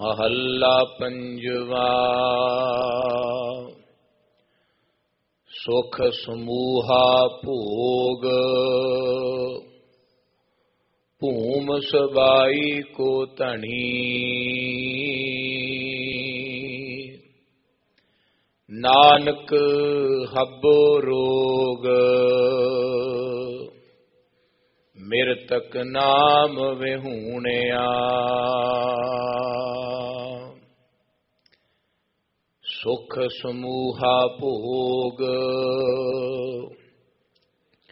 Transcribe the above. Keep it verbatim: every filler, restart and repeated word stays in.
ਮਹੱਲਾ ਪੰਜਵਾ। ਸੁਖ ਸਮੂਹਾ ਭੋਗ, ਭੂਮ ਸਬਾਈ ਕੋ ਧਣੀ। ਨਾਨਕ ਹੱਬੋ ਰੋਗ, ਮਿਰਤਕ ਨਾਮ ਵਿਹੂਣਿਆ। ਸੁਖ ਸਮੂਹਾ ਭੋਗ,